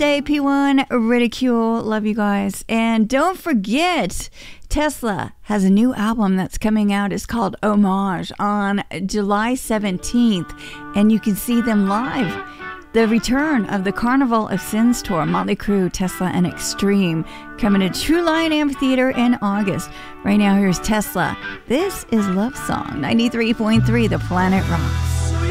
birthday, P1 Ridicule. Love you guys. And don't forget, Tesla has a new album that's coming out. It's called Homage on July 17th. And you can see them live. The return of the Carnival of Sins tour, Motley Crue, Tesla, and Extreme, coming to True Lion Amphitheater in August. Right now, here's Tesla. This is Love Song, 93.3 The Planet Rocks.